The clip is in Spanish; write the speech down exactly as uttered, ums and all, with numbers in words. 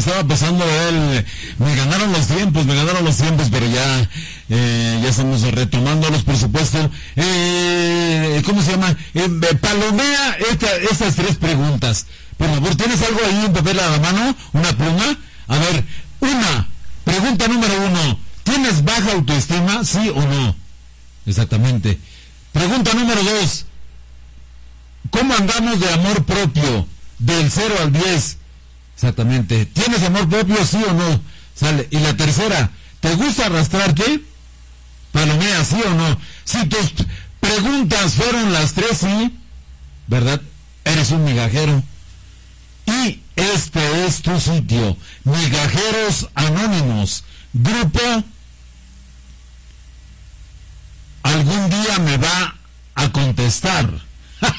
estaba pasando él, me ganaron los tiempos, me ganaron los tiempos, pero ya, eh, ya estamos retomándolos, por supuesto. Eh, ¿cómo se llama? Eh, palomea esta, estas tres preguntas. Por favor, ¿tienes algo ahí, un papel a la mano? ¿Una pluma? A ver, una, pregunta número uno, ¿tienes baja autoestima, sí o no? Exactamente. Pregunta número dos, ¿cómo andamos de amor propio? Del cero al diez. Exactamente. ¿Tienes amor propio, sí o no? Sale. Y la tercera, ¿te gusta arrastrarte? Palomea, sí o no. Si tus preguntas fueron las tres sí, ¿verdad? Eres un migajero. Y este es tu sitio, Migajeros Anónimos, grupo Algún Día Me Va a Contestar.